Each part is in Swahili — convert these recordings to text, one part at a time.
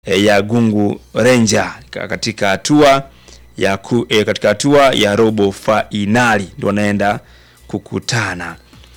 ya Gungu Ranger katika hatua ya katika hatua ya robo finali ndio wanaenda kukutana.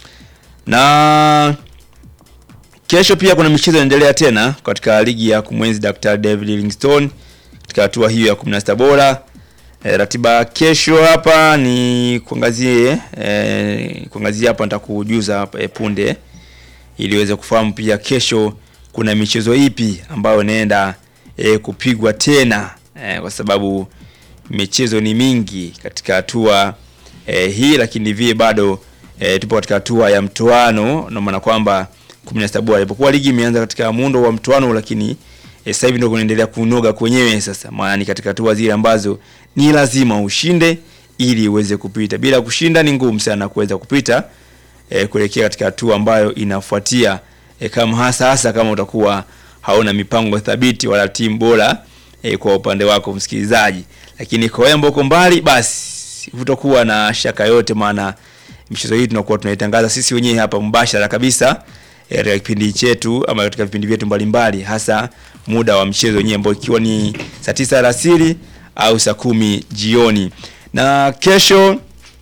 Na kesho pia kuna michezo inaendelea tena katika ligi ya kumwenzi Dr. David Livingstone katika hatua hiyo ya 16 bora. Ratiba kesho hapa ni kuangazia hapa nitakujuza punde ili uweze kufahamu pia kesho kuna michezo ipi ambayo inaenda kupigwa tena kwa sababu michezo ni mingi katika hatua hii, lakini vile bado tupo katika hatua ya mtoano, na maana kwamba 16 bora ilipokuwa ligi imeanza katika muundo wa mtoano, lakini sasa hivi ndio kunaendelea kunoga kwenyewe sasa, maana ni katika hatua zile ambazo ni lazima ushinde ili uweze kupita. Bila kushinda ni ngumu sana kuweza kupita kuelekea katika hatua ambayo inafuatia, kama hasa kama utakuwa hauna mipango thabiti wala timu bora kwa upande wako msikilizaji. Lakini kwa wewe ambao uko mbali, basi utakuwa na shaka yote, maana michezo hii tunakuwa tunaitangaza sisi wenyewe hapa mbashara kabisa katika kipindi chetu ama katika vipindi vyetu mbalimbali, hasa muda wa mchezo wenyewe ambao ikiwa ni saa 9 alasiri au saa 10 jioni. Na kesho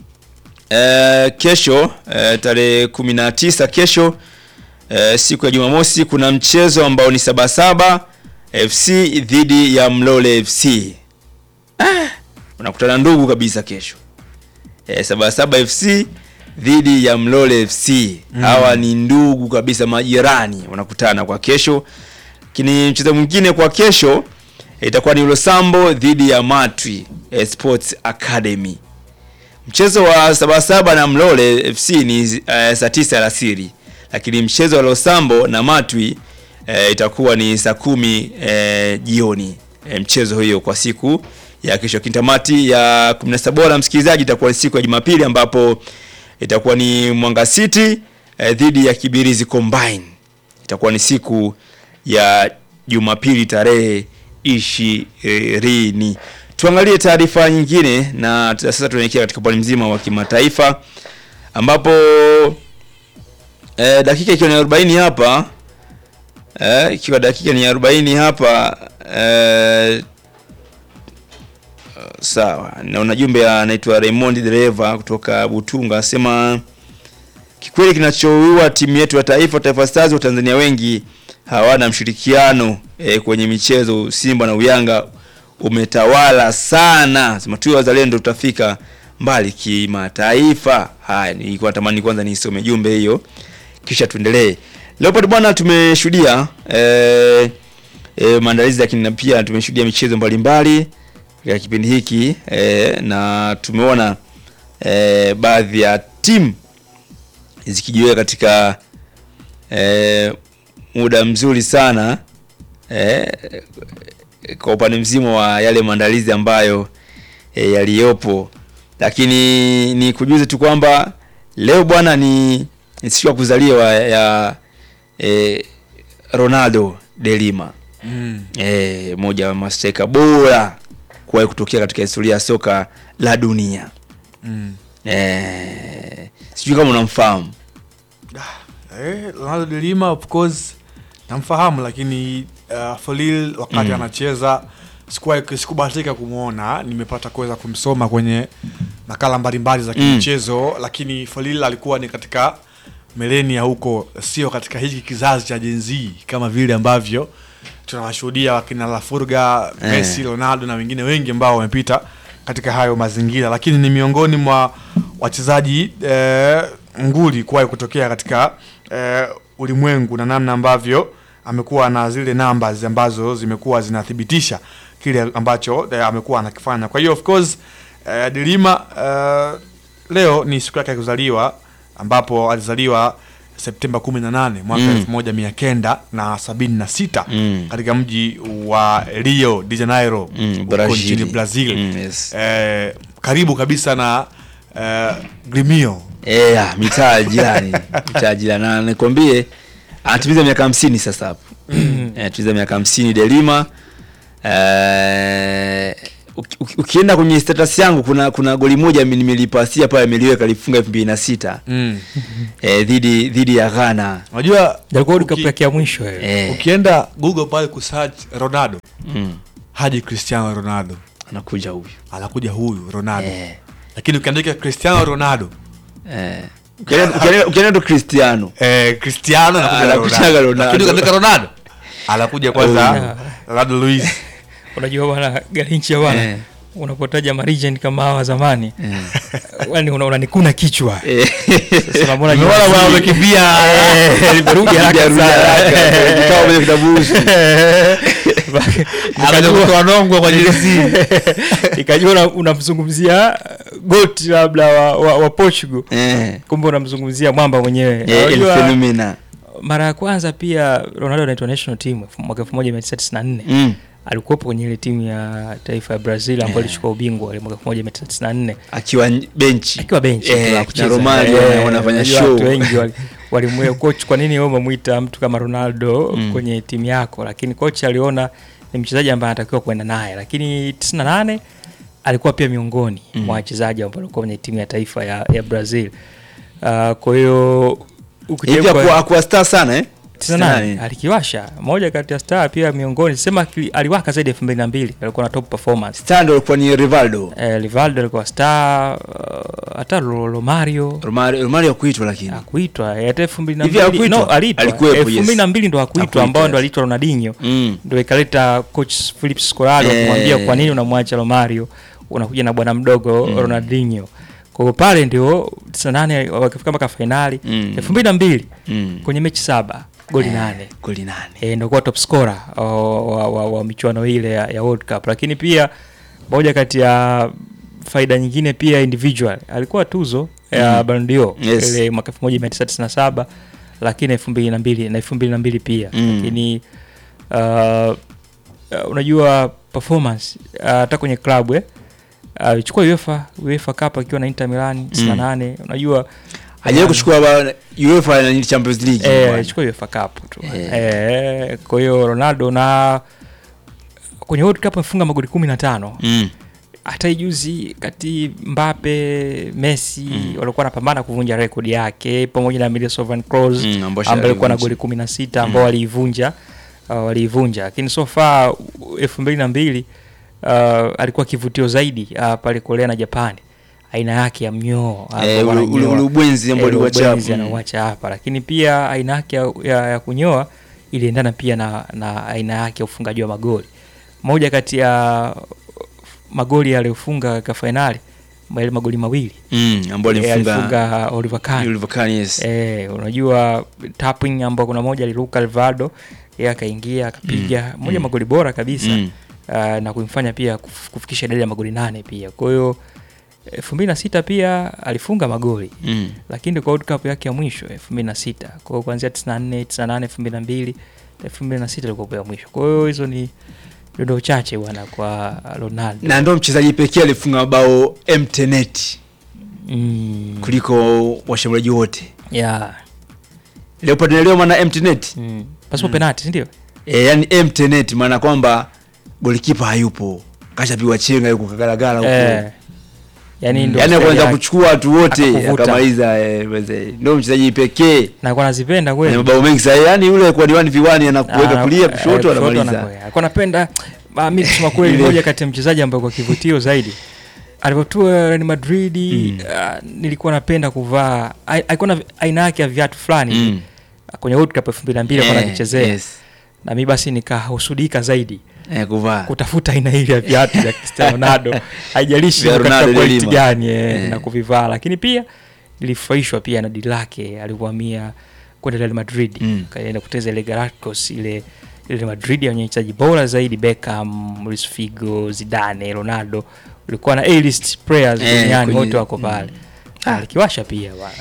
tarehe 19 kesho siku ya Jumamosi kuna mchezo ambao ni Sabasaba FC dhidi ya Mlole FC. Unakutana ndugu kabisa kesho. Sabasaba FC dhidi ya Mlole FC. Hawa ni ndugu kabisa, majirani, wanakutana kwa kesho. Lakini mchezo mwingine kwa kesho itakuwa ni Losambo dhidi ya Matwi Sports Academy. Mchezo wa Sabasaba na Mlole FC ni saa 9 alasiri. Lakini mchezo wa Losambo na Matwi itakuwa ni saa 10 jioni. Mchezo hiyo kwa siku ya kesho. Kintamati ya 16 bora msikilizaji itakuwa ni siku ya Jumapili, ambapo itakuwa ni Mwanga City dhidi ya Kibirizi Combine. Itakuwa ni siku ya Jumapili tarehe 20. Tuangalie taarifa nyingine, na sasa tunaelekea katika upande mzima wa kimataifa, ambapo dakika ikiwa ni 40 hapa ikiwa dakika ni 40 hapa sawa. Naona jumbe anaitwa Raymond Dereva kutoka Butunga, asema kikweli kinachoua timu yetu ya Taifa Stars wa Tanzania wengi hawana mshirikiano kwenye michezo. Simba na Uyanga umetawala sana. Sema tu wazalendo tutafika mbali kimataifa. Haya, nilikuwa natamani kwanza nisome jumbe hiyo kisha tuendelee. Leopard bwana, tumeshuhudia maandalizi, lakini pia tumeshuhudia michezo mbalimbali katika kipindi hiki na tumeona baadhi ya timu zikijiweka katika muda mzuri sana kwa upande mzima wa yale maandalizi ambayo yaliyopo. Lakini ni kujuze tu kwamba leo bwana ni siku ya kuzaliwa ya Ronaldo de Lima. Moja wa masteka bora kuwahi kutokea katika historia ya soka la dunia. Sijui kama unamfahamu. Ronaldo de Lima of course namfahamu, lakini for real wakati anacheza sikubahatika kumuona. Nimepata kuweza kumsoma kwenye nakala mbalimbali za michezo, lakini for real alikuwa ni katika milenia huko, sio katika hiki kizazi cha Gen Z kama vile ambavyo tunawashuhudia wakina Lafurga, Messi, Ronaldo na wengine wengi ambao wamepita katika hayo mazingira. Lakini ni miongoni mwa wachezaji nguli kuwahi kutokea katika ulimwengu, na namna ambavyo amekuwa na zile numbers ambazo zimekuwa zinathibitisha kile ambacho amekuwa anakifanya. Kwa hiyo of course de Lima leo ni siku yake ya kuzaliwa, ambapo alizaliwa Septemba 18 mwaka 1976 katika mji wa Rio de Janeiro nchini Brazil. Karibu kabisa na Grêmio. Mitaa jirani. Na nikwambie anatimiza miaka 50 sasa hapo. Anatimiza miaka 50 de Lima. ukienda kwenye status yangu kuna goli moja nimelipasia pale ameliweka alifunga 2006 dhidi ya Ghana. Unajua Jalikuwa World Cup yake ya mwisho ukienda Google pale kusearch Ronaldo haji Cristiano Ronaldo anakuja huyu Ronaldo. Lakini ukiandika Cristiano Ronaldo ukienda Cristiano anakuja Ronaldo. Lakini ukiandika Ronaldo anakuja kwanza Ronaldo Luis. Unajua bwana Garincha bwana unapotaja Marijani kama hawa zamani yani unanikuna kichwa. Sasa mbona bwana umekimbia rudi haraka kama kwenye kitabu akaja nongwa kwa jezi ikajua unamzungumzia goti labda wa Portugal kumbe unamzungumzia mwamba mwenyewe. Fenomena. Mara ya kwanza pia Ronaldo na international team mwaka 1994 alikuwa kwenye ile timu ya taifa ya Brazil ambayo ilichukua ubingwa mwaka 1994 akiwa benchi kucheza Romario wanafanya show. Watu wengi walimweka coach, kwa nini wewe umemuita mtu kama Ronaldo kwenye timu yako? Lakini coach aliona ni mchezaji ambaye anatakiwa kwenda naye, lakini 98 alikuwa pia miongoni mwa wachezaji ambao walikuwa kwenye timu ya taifa ya Brazil. Kwa hiyo ukijua kwa star sana 98 alikiwasha, moja kati ya star pia miongoni, sema aliwaka zaidi 2002 alikuwa na top performance. Star ndio alikuwa ni Rivaldo. Rivaldo alikuwa star, hata Romario kuitwa, lakini hakuitwa hata 2002. No, aliitwa 2002 ndo hakuitwa, ambao ndo aliitwa Ronaldinho. Ndio ikaleta coach Philip Scolari kumwambia kwa nini unamwacha Romario unakuja na bwana mdogo Ronaldinho. Kwa pale ndio 98 wakafika mpaka finali 2002 kwenye mechi 7 goli 8 ndio kwa top scorer wa michuano ile ya World Cup. Lakini pia moja kati ya faida nyingine pia individual alikuwa tuzo ya Ballon d'Or ile mwaka 1997, lakini 2002 pia. Lakini unajua performance hata kwenye club alichukua UEFA Cup akiwa na Inter Milan 98. Unajua hajawahi kuchukua UEFA na Champions League. Alichukua UEFA Cup tu. Kwa hiyo Ronaldo na kwenye World Cup amefunga magoli 15. Hata juzi kati Mbappe, Messi walikuwa wanapambana kuvunja rekodi yake pamoja na Miroslav Klose ambaye alikuwa na goli 16 ambao waliivunja. Lakini so far 2002 alikuwa kivutio zaidi pale Korea na Japan, aina yake ya mnyoo ubwenzi ambao aliacha hapa. Lakini pia aina yake ya kunyoa iliendana pia na aina yake ya ufungaji wa magoli. Moja kati ya magoli aliyofunga katika finali magoli mawili ambao alifunga Oliver Kahn. Unajua tapping ambao kuna moja aliruka Rivaldo yeye akaingia akapiga moja magoli bora kabisa. Na kumfanya pia kufikisha idadi ya magoli 8 pia. Kwa hiyo 2006 pia alifunga magoli lakini kwa World Cup yake ya mwisho 2006. Kwa hiyo kuanzia 94, 98, 2002, 2006 ilikuwa ya mwisho. Kwa hiyo hizo ni ndio chache bwana kwa Ronaldo. Na ndio mchezaji pekee alifunga mabao empty net kuliko washambuliaji wote. Leo patenelewa maana empty net. Pasipo penalty, ndio? Yani empty net maana kwamba golikipa hayupo, kashapigwa chenga yuko kagaragara huko. Yani kwanza kuchukua watu wote akamaliza. Ndio mchezaji pekee na kwa nazipenda kweli mabao mengi sasa. Yani yule kwa 1v1 anakuweka kulia kushoto anamaliza. Alikuwa anapenda mimi kusema kweli mmoja kati ya mchezaji ambaye kwa kivutio zaidi alipotua Real Madrid. Nilikuwa napenda kuvaa, alikuwa na aina yake ya viatu fulani kwenye World Cup 2002 kwa anakichezea. Na mimi basi nikahusudika zaidi kutafuta aina ile ya viatu vya Cristiano Ronaldo, haijalishi katika quality gani na kuvivaa. Lakini pia nilifurahishwa pia na deal lake alipohamia kwenda Real Madrid, kaenda kuteza ile Galacticos ile Madrid yenye wachezaji bora zaidi, Beckham, Luis Figo, Zidane, Ronaldo, ulikuwa na A-list players duniani wote wako pale. Alikiwasha pia bwana.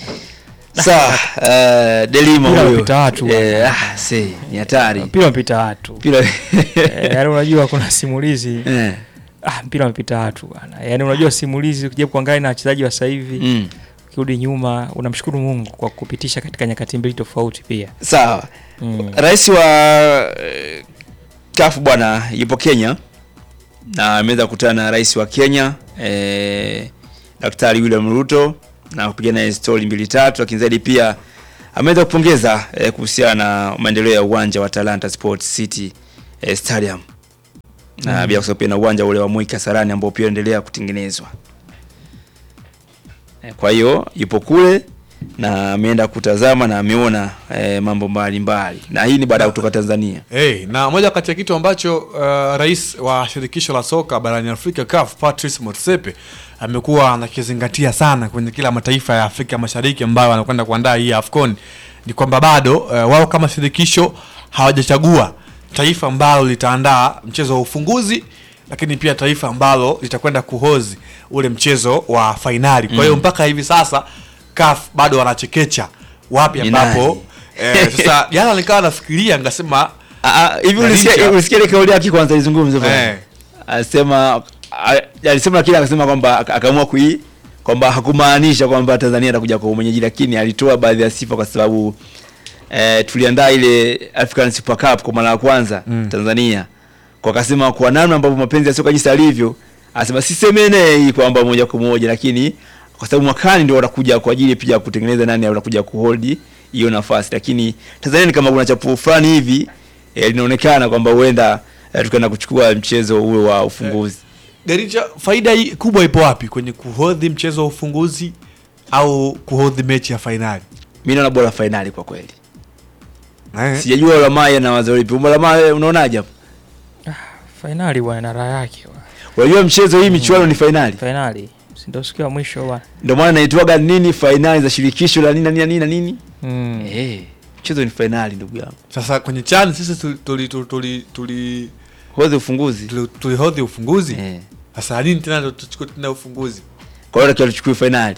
Delima huyo mpita watu ni hatari. Mpira mpita watu. Yaani unajua kuna simulizi mpira mpita watu bwana. Yaani unajua simulizi ukija kuangalia na wachezaji wa sasa hivi ukirudi nyuma unamshukuru Mungu kwa kupitisha katika nyakati mbili tofauti pia. Sawa. Rais wa CAF bwana yupo Kenya. na ameweza kukutana na rais wa Kenya Daktari William Ruto na kupiga naye story 2-3, lakini zaidi pia ameweza kupongeza kuhusiana na maendeleo ya uwanja wa Talanta Sports City Stadium. Na bila kusahau pia na uwanja ule wa Moi Kasarani ambao pia unaendelea kutengenezwa. Kwa hiyo yupo kule na ameenda kutazama na ameona mambo mbalimbali. Na hii ni baada ya kutoka Tanzania. Na moja kati ya kitu ambacho rais wa shirikisho la soka barani Afrika CAF Patrice Motsepe amekuwa anakizingatia sana kwenye kila mataifa ya Afrika Mashariki ambayo wanakwenda kuandaa hii AFCON ni kwamba bado wao kama shirikisho hawajachagua taifa ambalo litaandaa mchezo wa ufunguzi, lakini pia taifa ambalo litakwenda kuhozi ule mchezo wa fainali. Kwa hiyo mpaka hivi sasa CAF bado wanachekecha wapi ambapo sasa jana nikawa nafikiria ngasema hivi ulisikia ile kauli yake kwanza izungumze bwana. Alisema kile akasema kwamba akaamua kwamba hakumaanisha kwamba Tanzania atakuja kwa mwenyeji, lakini alitoa baadhi ya sifa kwa sababu tuliandaa ile African Super Cup kwa mara ya kwanza Tanzania. Kwa akasema kwa namna ambapo mapenzi ya soka jinsi alivyo, anasema sisemene hii kwamba moja kwa moja, lakini kwa sababu mwakani ndio watakuja kwa ajili pia kutengeneza nani watakuja kuhold hiyo nafasi. Lakini Tanzania ni kama kuna chapu fulani hivi linaonekana kwamba huenda tukaenda kuchukua mchezo ule wa ufunguzi. Garija, faida kubwa ipo wapi kwenye kuhodhi mchezo wa ufunguzi au kuhodhi mechi ya finali? Mimi naona bora finali kwa kweli. Sijajua Lamaya na Wazoripi. Lamaya unaonaje hapo? Finali bwana raha yake. Unajua mchezo hii michuano ni finali. Finali. Si ndio siku ya mwisho bwana. Ndio maana inaitwaga nini finali za shirikisho la nini. Mchezo ni finali ndugu yangu. Sasa kwenye CHAN sisi tuli hodhi ufunguzi. Tulihodhi ufunguzi. Sasa nini tena tuchukue tena ufunguzi? Kwa hiyo tuchukue finali.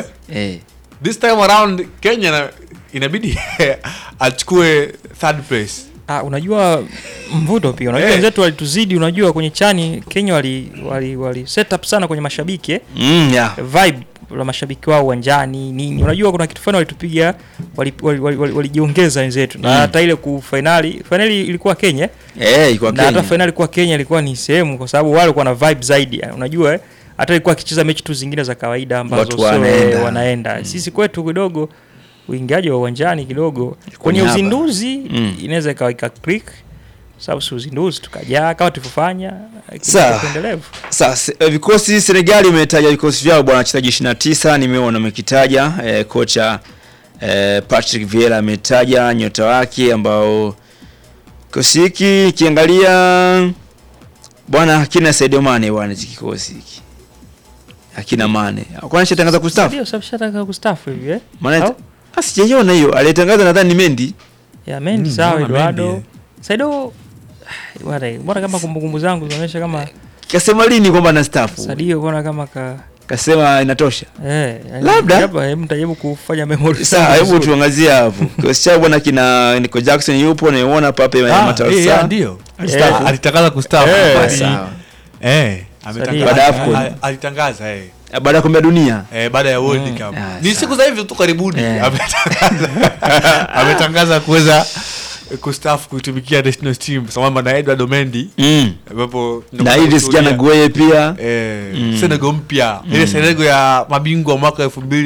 This time around Kenya inabidi achukue third place. Unajua mvuto pia. Unajua wenzetu walituzidi, unajua kwenye CHAN Kenya wali set up sana kwenye mashabiki vibe la mashabiki wao uwanjani nini. Unajua kuna kitu fulani walitupiga, walijiongeza wenzetu. Na hata ile ku finali ilikuwa Kenya. Ilikuwa Kenya. Na hata finali kwa Kenya ilikuwa ni sehemu kwa sababu wale walikuwa na vibe zaidi. Unajua hata ilikuwa akicheza mechi tu zingine za kawaida ambazo sio wanaenda. Sisi kwetu kidogo uingiaji wa uwanjani kidogo kwenye uzinduzi inaweza ikawa click sababu si uzinduzi tukajaa kama tulivyofanya kiendelevu. Sasa vikosi Senegal imetaja vikosi vyao bwana, wachezaji 29 nimeona amekitaja. Kocha Patrick Vieira ametaja nyota wake ambao kikosi hiki kiangalia bwana hakina Sadio Mane bwana, kikosi hiki hakina Mane. Kwa nini shatangaza kustaafu? Ndio sababu shatangaza kustaafu hivi Mane sijaiona hiyo. Alitangaza nadhani ni Mendy. Mendy sawa Eduardo. Sadio bwana kama kumbukumbu zangu zinaonyesha kama kasema lini kwamba anastaafu. Sadio bwana kama kasema inatosha. Labda labda mtajaribu kufanya memory. Sasa hebu tuangazie hapo. Kikosi cha bwana kina Nico Jackson yupo na unaona hapa ya Matarasa. Ndio. Alitangaza kustaafu. Sawa. Alitangaza baada ya kombe la dunia baada ya World Cup. Ni siku za hivi tu karibuni ametangaza kuweza kustaafu kuitumikia national team sambamba na Edward Mendy ambapo na Idris Gana Gueye pia Senegal mpya ile Senegal ya mabingwa mwaka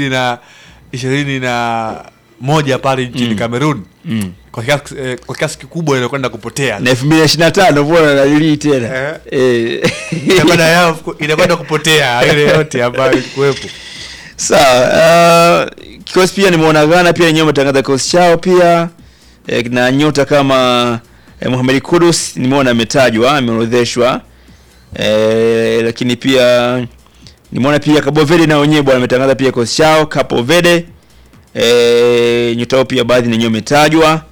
2021 pale nchini Cameroon. Kwa kiasi kikubwa inakwenda kupotea. Na 2025 bora na lili tena. Inakwenda kupotea ile yote ambayo ilikuwepo. Sawa, kikosi pia nimeona Ghana pia yenyewe wametangaza kikosi chao pia. Na nyota kama Mohamed Kudus nimeona ametajwa, ameorodheshwa. Lakini pia nimeona pia Cabo Verde na wenyewe bwana ametangaza pia kikosi chao. Cabo Verde nyota pia baadhi na wenyewe umetajwa.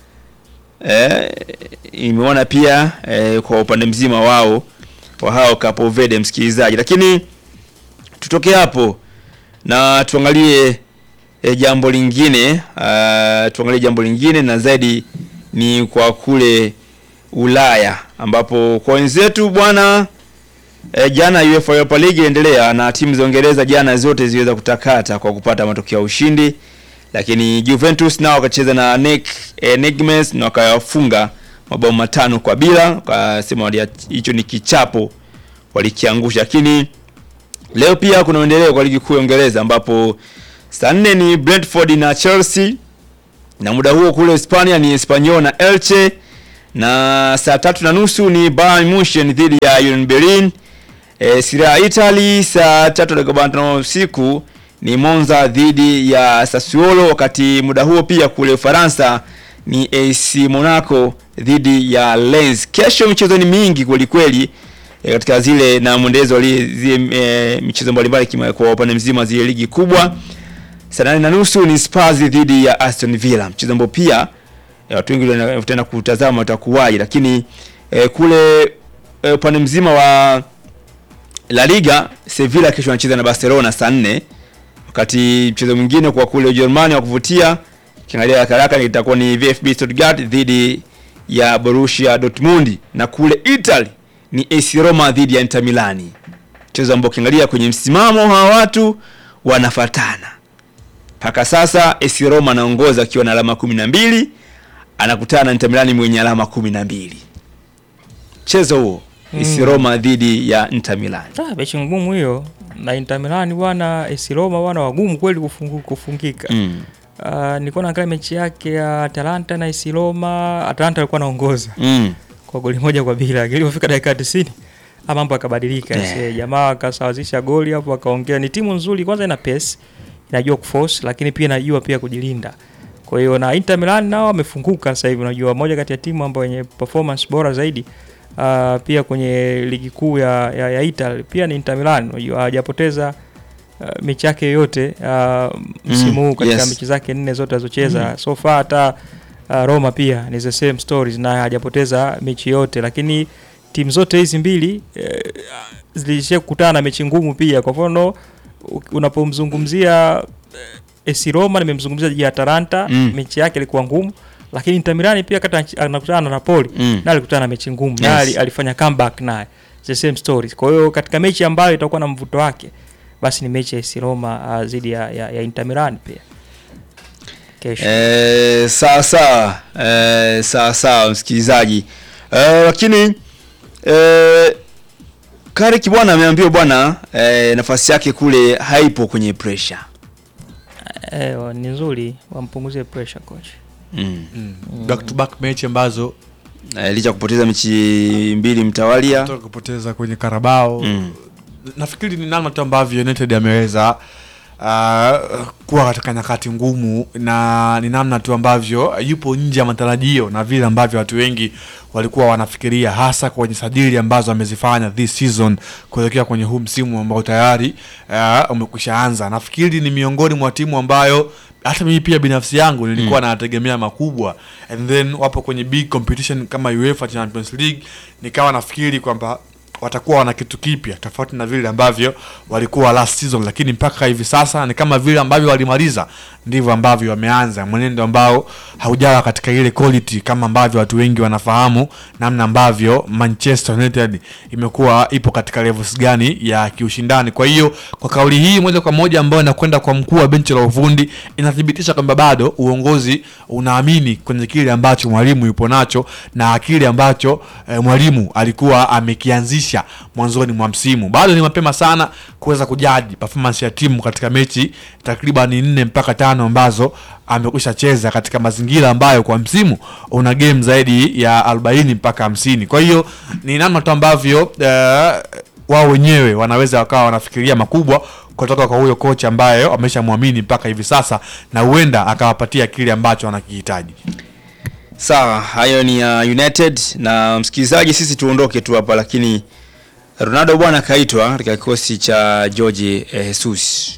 Nimeona pia kwa upande mzima wao wa hao Cabo Verde msikilizaji. Lakini tutoke hapo na tuangalie jambo lingine. Tuangalie jambo lingine na zaidi ni kwa kule Ulaya ambapo kwa wenzetu bwana jana UEFA Europa League iliendelea na timu za Uingereza jana zote ziliweza kutakata kwa kupata matokeo ya ushindi. Lakini Juventus nao wakacheza na Nîmes na wakawafunga mabao 5-0 kwa sema hicho ni kichapo walikiangusha. Lakini leo pia kuna uendeleo kwa ligi kuu ya Uingereza ambapo saa 4 ni Brentford na Chelsea, na muda huo kule Hispania ni Espanyol na Elche, na saa 3:30 ni Bayern Munich dhidi ya Union Berlin. Serie A Italy saa 3:45 usiku ni Monza dhidi ya Sassuolo, wakati muda huo pia kule Ufaransa ni AC Monaco dhidi ya Lens. Kesho michezo ni mingi kweli kweli katika zile na mwendelezo zile michezo mbalimbali kwa upande mzima zile ligi kubwa. Saa 8:30 ni Spurs dhidi ya Aston Villa, mchezo ambao pia watu wengi wanataka kutazama utakuwaje. Lakini kule upande mzima wa La Liga, Sevilla kesho anacheza na Barcelona saa 4, wakati mchezo mwingine kwa kule Ujerumani wa kuvutia kiangalia haraka itakuwa ni VfB Stuttgart dhidi ya Borussia Dortmund, na kule Italy ni AC Roma dhidi ya Inter Milan. Mchezo ambao kiangalia kwenye msimamo hawa watu wanafatana. Paka sasa AC Roma anaongoza akiwa na alama 12, anakutana na Inter Milan mwenye alama 12. Mchezo huo AC Roma dhidi ya Inter Milan. Mechi ngumu hiyo, na Inter Milan bwana, AC Roma bwana wagumu kweli kufungika. Nilikuwa naangalia mechi yake ya Atalanta na AC Roma. Atalanta alikuwa anaongoza kwa goli 1-0. Ilipofika dakika 90 mambo yakabadilika. Jamaa akasawazisha goli hapo, akaongea ni timu nzuri, kwanza ina pace, inajua kuforce, lakini pia inajua pia kujilinda. Kwa hiyo na Inter Milan nao wamefunguka sasa hivi, unajua moja kati ya timu ambayo yenye performance bora zaidi pia kwenye ligi kuu ya Italy pia ni Inter Milan. Unajua hajapoteza mechi yake yote msimu huu katika mechi zake 4 zote alizocheza so far. Hata Roma pia ni the same stories, na hajapoteza mechi yote, lakini timu zote hizi mbili zilishia kukutana na mechi ngumu pia. Kwa mfano unapomzungumzia AC Roma, nimemzungumzia ya Atalanta, mechi yake ilikuwa ngumu, lakini Inter Milan pia kati anakutana na Napoli na alikutana na mechi ngumu, na alifanya comeback naye, the same stories. Kwa hiyo katika mechi ambayo itakuwa na mvuto wake, basi ni mechi ya AC Roma dhidi ya Inter Milan pia kesho. Sawa msikilizaji. Lakini Kariki bwana ameambiwa bwana nafasi yake kule haipo kwenye pressure. Ni nzuri wampunguzie pressure coach. Back to back mechi ambazo licha kupoteza mechi 2 mtawalia, kutoka kupoteza kwenye Carabao. Nafikiri ni namna tu ambavyo United ameweza kuwa katika nyakati ngumu, na ni namna tu ambavyo yupo nje ya matarajio na vile ambavyo watu wengi walikuwa wanafikiria, hasa kwenye sajili ambazo amezifanya this season kuelekea kwenye huu msimu ambao tayari umekwishaanza. Nafikiri ni miongoni mwa timu ambayo hata mimi pia binafsi yangu nilikuwa nategemea makubwa, and then wapo kwenye big competition kama UEFA Champions League, nikawa nafikiri kwamba watakuwa wana kitu kipya tofauti na vile ambavyo walikuwa last season, lakini mpaka hivi sasa ni kama vile ambavyo walimaliza ndivyo ambavyo wameanza, mwenendo ambao haujawa katika ile quality kama ambavyo watu wengi wanafahamu namna ambavyo Manchester United imekuwa ipo katika levels gani ya kiushindani. Kwa hiyo kwa kauli hii moja kwa moja ambayo inakwenda kwa mkuu wa benchi la ufundi, inathibitisha kwamba bado uongozi unaamini kwenye kile ambacho mwalimu yupo nacho na kile ambacho mwalimu alikuwa amekianzisha mwanzoni mwa msimu. Bado ni mapema sana kuweza kujaji performance ya timu katika mechi takriban 4 mpaka 5 ambazo amekwisha cheza katika mazingira ambayo kwa msimu una game zaidi ya 40 mpaka 50. Kwa hiyo ni namna tu ambavyo wao wenyewe wanaweza wakawa wanafikiria makubwa kutoka kwa huyo kocha ambaye ameshamwamini mpaka hivi sasa, na huenda akawapatia kile ambacho wanakihitaji. Sawa, hayo ni United. Na msikilizaji, sisi tuondoke tu hapa, lakini Ronaldo bwana kaitwa katika kikosi cha Jorge Jesus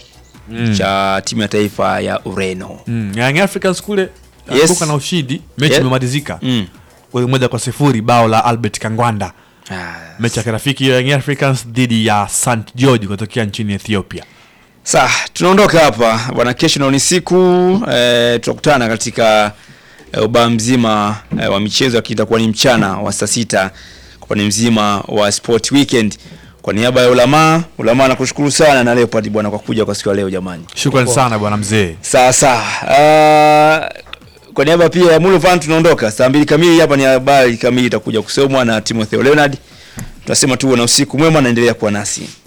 cha timu ya taifa ya Ureno. Young Africans kule alikuwa na ushindi, mechi imemalizika goli 1-0, bao la Albert Kangwanda. Mechi ya kirafiki ya Young Africans dhidi ya St George kutokea nchini Ethiopia. Sasa tunaondoka hapa bwana, kesho ni siku tutakutana katika ubao mzima wa michezo, kitakuwa ni mchana wa saa 6 kwa ni mzima wa Sport Weekend. Kwa niaba ya Ulama nakushukuru sana na Leopard bwana kwa kuja kwa siku ya leo jamani. Shukrani sana bwana mzee. Sasa kwa niaba pia ya Mulo Van tunaondoka saa 2 kamili. Hapa ni habari kamili itakuja kusomwa na Timothy Leonard. tunasema tu na usiku mwema, naendelea kuwa nasi.